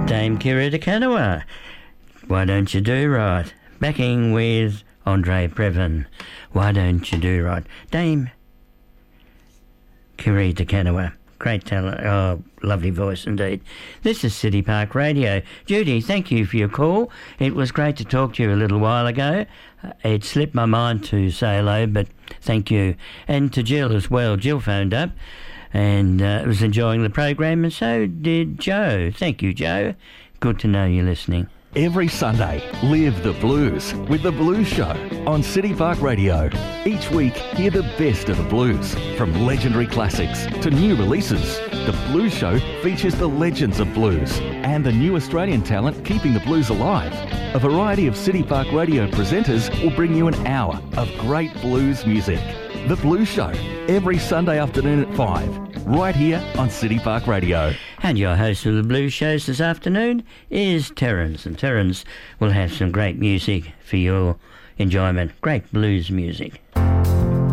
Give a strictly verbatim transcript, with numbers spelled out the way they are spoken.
Dame Kira de Canoa, Why Don't You Do Right? Backing with Andre Previn, Why Don't You Do Right? Dame Kira de Canoa, great talent, oh, lovely voice indeed. This is City Park Radio. Judy, thank you for your call. It was great to talk to you a little while ago. It slipped my mind to say hello, but thank you. And to Jill as well. Jill phoned up and uh, was enjoying the program, and so did Joe. Thank you, Joe. Good to know you're listening. Every Sunday, live the blues with The Blues Show on City Park Radio. Each week, hear the best of the blues, from legendary classics to new releases. The Blues Show features the legends of blues and the new Australian talent keeping the blues alive. A variety of City Park Radio presenters will bring you an hour of great blues music. The Blues Show, every Sunday afternoon at five, right here on City Park Radio. And your host of the Blues Shows this afternoon is Terence, and Terence will have some great music for your enjoyment. Great blues music.